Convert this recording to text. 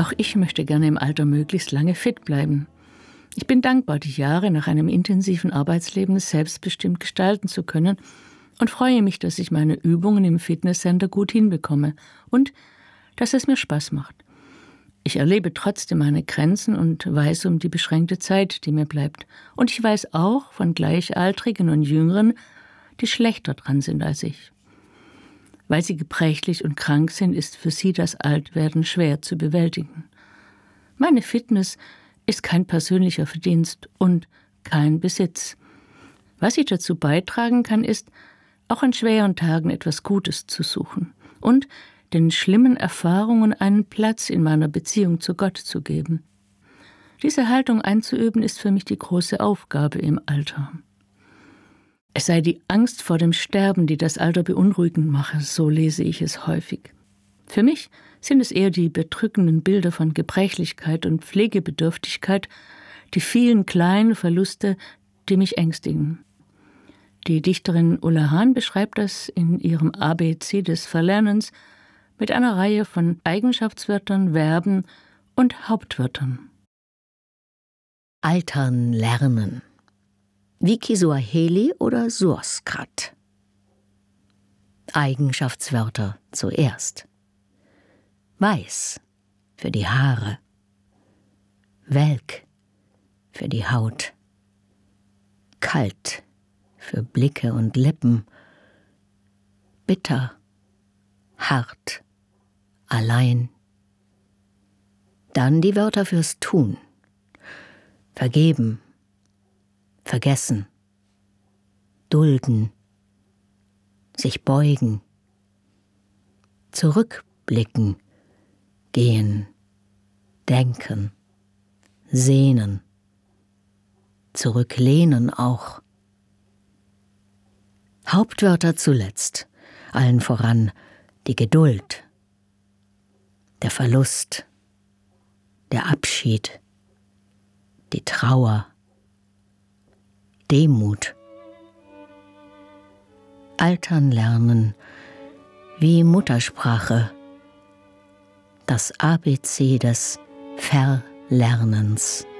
Auch ich möchte gerne im Alter möglichst lange fit bleiben. Ich bin dankbar, die Jahre nach einem intensiven Arbeitsleben selbstbestimmt gestalten zu können und freue mich, dass ich meine Übungen im Fitnesscenter gut hinbekomme und dass es mir Spaß macht. Ich erlebe trotzdem meine Grenzen und weiß um die beschränkte Zeit, die mir bleibt. Und ich weiß auch von Gleichaltrigen und Jüngeren, die schlechter dran sind als ich. Weil sie gebrechlich und krank sind, ist für sie das Altwerden schwer zu bewältigen. Meine Fitness ist kein persönlicher Verdienst und kein Besitz. Was ich dazu beitragen kann, ist, auch an schweren Tagen etwas Gutes zu suchen und den schlimmen Erfahrungen einen Platz in meiner Beziehung zu Gott zu geben. Diese Haltung einzuüben, ist für mich die große Aufgabe im Alter. Es sei die Angst vor dem Sterben, die das Alter beunruhigend mache, so lese ich es häufig. Für mich sind es eher die bedrückenden Bilder von Gebrechlichkeit und Pflegebedürftigkeit, die vielen kleinen Verluste, die mich ängstigen. Die Dichterin Ulla Hahn beschreibt das in ihrem ABC des Verlernens mit einer Reihe von Eigenschaftswörtern, Verben und Hauptwörtern. Altern lernen. Wikisuaheli oder Sanskrit? Eigenschaftswörter zuerst. Weiß für die Haare. Welk für die Haut. Kalt für Blicke und Lippen. Bitter, hart, allein. Dann die Wörter fürs Tun. Vergeben, vergessen, dulden, sich beugen, zurückblicken, gehen, denken, sehnen, zurücklehnen auch. Hauptwörter zuletzt, allen voran die Geduld, der Verlust, der Abschied, die Trauer, Demut. Altern lernen wie Muttersprache, das ABC des Verlernens.